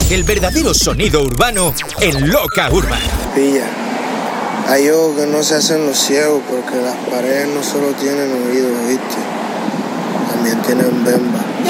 El verdadero sonido urbano en Loca Urban. Pilla, hay ojos que no se hacen los ciegos porque las paredes no solo tienen oídos, ¿viste? También tienen bemba.